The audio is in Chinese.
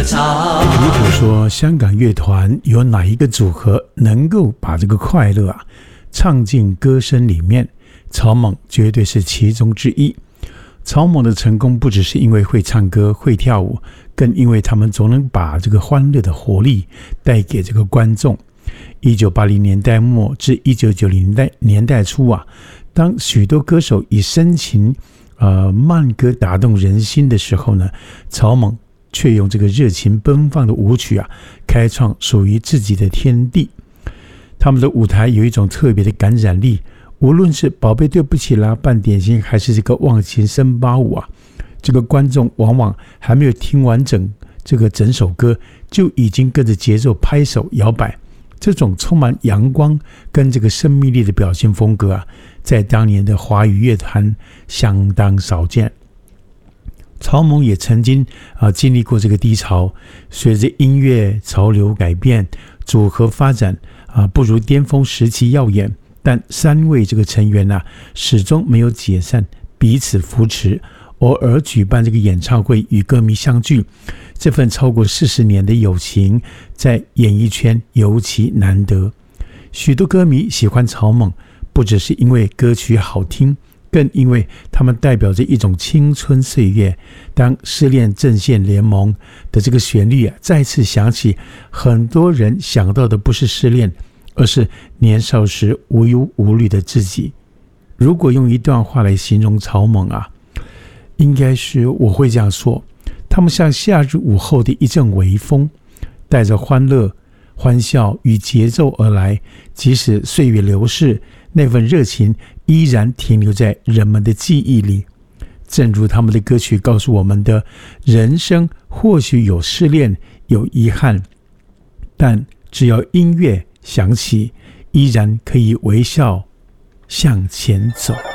歌唱。 如果说香港乐团有哪一个组合能够把这个快乐唱进歌声里面，草蜢绝对是其中之一。草蜢的成功不只是因为会唱歌会跳舞，更因为他们总能把这个欢乐的活力带给这个观众。1980年代末至1990年代初当许多歌手以深情慢歌打动人心的时候呢，草蜢却用这个热情奔放的舞曲开创属于自己的天地。他们的舞台有一种特别的感染力，无论是宝贝对不起啦、半点心，还是这个忘情森巴舞这个观众往往还没有听完整首歌，就已经跟着节奏拍手摇摆。这种充满阳光跟这个生命力的表现风格在当年的华语乐坛相当少见。草蜢也曾经经历过这个低潮，随着音乐潮流改变，组合发展不如巅峰时期耀眼，但3位这个成员始终没有解散，彼此扶持，偶尔举办这个演唱会与歌迷相聚。这份超过40年的友情在演艺圈尤其难得。许多歌迷喜欢草蜢，不只是因为歌曲好听，更因为他们代表着一种青春岁月。当失恋阵线联盟的这个旋律再次响起，很多人想到的不是失恋，而是年少时无忧无虑的自己。如果用一段话来形容草蜢应该是我会这样说：他们像夏日午后的一阵微风，带着欢乐、欢笑与节奏而来，即使岁月流逝，那份热情依然停留在人们的记忆里。正如他们的歌曲告诉我们的，人生或许有失恋，有遗憾，但只要音乐响起，依然可以微笑向前走。